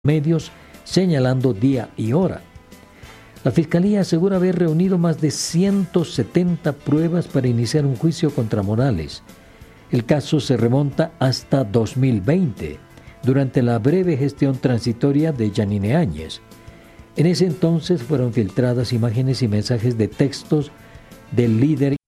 medios señalando día y hora. La Fiscalía asegura haber reunido más de 170 pruebas para iniciar un juicio contra Morales. El caso se remonta hasta 2020, durante la breve gestión transitoria de Yanine Áñez. En ese entonces fueron filtradas imágenes y mensajes de textos del líder